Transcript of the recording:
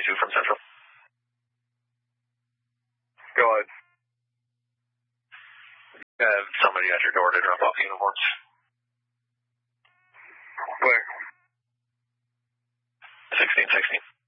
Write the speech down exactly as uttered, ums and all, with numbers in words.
twenty-two from Central. Go ahead. Uh, somebody at your door to drop off uniforms.